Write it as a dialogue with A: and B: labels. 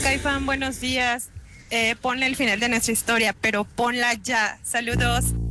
A: Caifán, buenos días. Ponle el final de nuestra historia, pero ponla ya. Saludos.